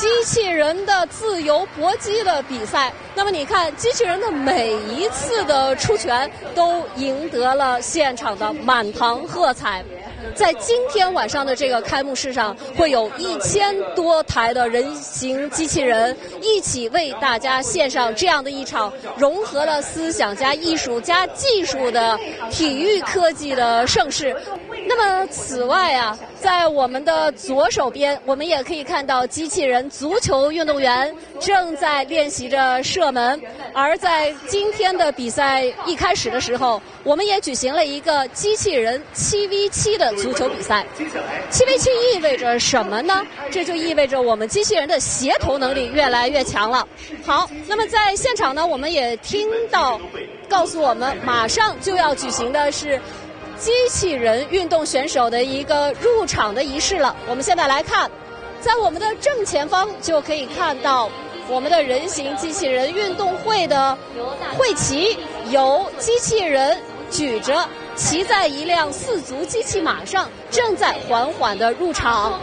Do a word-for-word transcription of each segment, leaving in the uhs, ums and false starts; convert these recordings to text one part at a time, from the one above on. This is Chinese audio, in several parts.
机器人的自由搏击的比赛。那么你看，机器人的每一次的出拳都赢得了现场的满堂喝彩。在今天晚上的这个开幕式上，会有一千多台的人形机器人一起为大家献上这样的一场融合了思想加艺术加技术的体育科技的盛事。那么此外啊，在我们的左手边，我们也可以看到机器人足球运动员正在练习着射门。而在今天的比赛一开始的时候，我们也举行了一个机器人 七 V 七 的足球比赛。七 V 七 意味着什么呢？这就意味着我们机器人的协同能力越来越强了。好，那么在现场呢，我们也听到告诉我们，马上就要举行的是机器人运动选手的一个入场的仪式了。我们现在来看，在我们的正前方就可以看到我们的人形机器人运动会的会旗，由机器人举着，骑在一辆四足机器马上，正在缓缓地入场。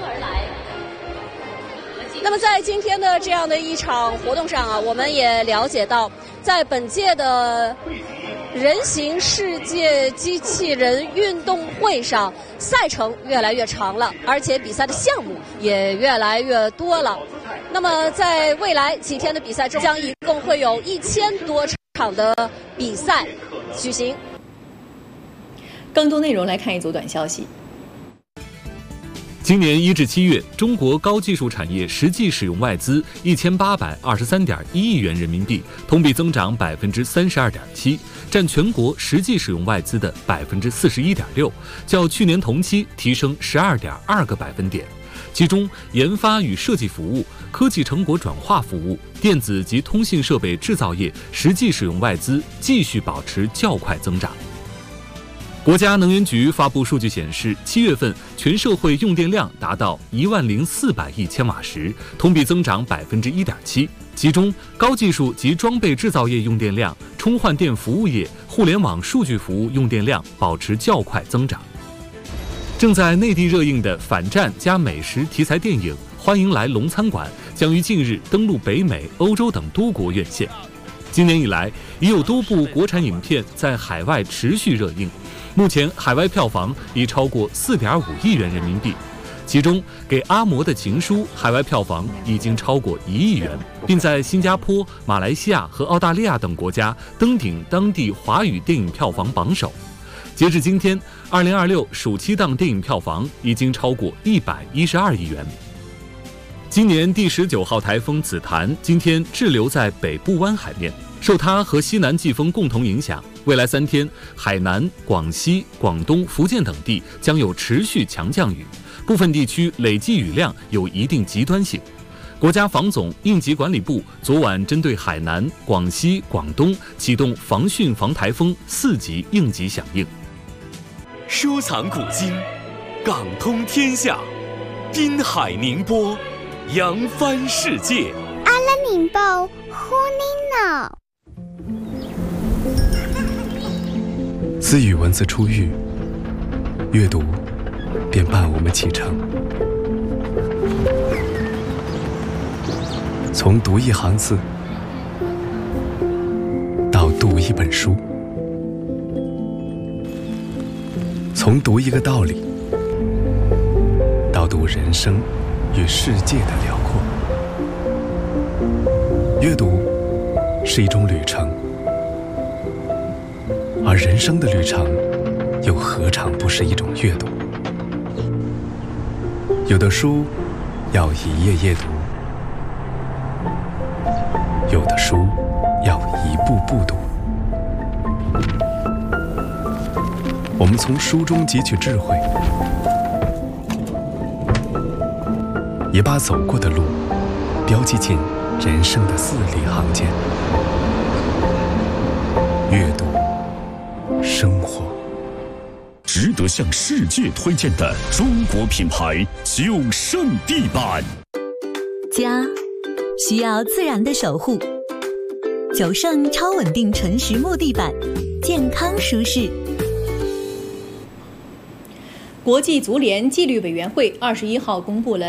那么在今天的这样的一场活动上啊，我们也了解到，在本届的人形世界机器人运动会上，赛程越来越长了，而且比赛的项目也越来越多了。那么在未来几天的比赛中，将一共会有一千多场的比赛举行。 更多内容来看一组短消息。 今年一至七月，中国高技术产业实际使用外资一千八百二十三点一亿元人民币，同比增长百分之三十二点七，占全国实际使用外资的百分之四十一点六，较去年同期提升十二点二个百分点。其中，研发与设计服务、科技成果转化服务、电子及通信设备制造业实际使用外资继续保持较快增长。国家能源局发布数据显示，七月份全社会用电量达到一万零四百亿千瓦时，同比增长百分之一点七。其中，高技术及装备制造业用电量、充换电服务业、互联网数据服务用电量保持较快增长。正在内地热映的反战加美食题材电影《欢迎来龙餐馆》将于近日登陆北美、欧洲等多国院线。今年以来，已有多部国产影片在海外持续热映。目前海外票房已超过四点五亿元人民币，其中《给阿嬷的情书》海外票房已经超过一亿元，并在新加坡、马来西亚和澳大利亚等国家登顶当地华语电影票房榜首。截至今天，二零二六暑期档电影票房已经超过一百一十二亿元。今年第十九号台风紫檀今天滞留在北部湾海面，受它和西南季风共同影响，未来三天，海南、广西、广东、福建等地将有持续强降雨，部分地区累计雨量有一定极端性。国家防总应急管理部昨晚针对海南、广西、广东启动防汛防台风四级应急响应。 收藏古今，港通天下，滨海宁波，扬帆世界。 阿拉宁报呼宁脑。 自与文字初遇，阅读便伴我们启程。从读一行字，到读一本书，从读一个道理，到读人生与世界的辽阔。阅读是一种旅程，而人生的旅程又何尝不是一种阅读？有的书要一页页读，有的书要一步步读。我们从书中汲取智慧，也把走过的路标记进人生的字里行间。阅读，生活。 值得向世界推荐的中国品牌九胜地板。 家需要自然的守护，九胜超稳定纯实木地板，健康舒适。 国际足联纪律委员会二十一号公布了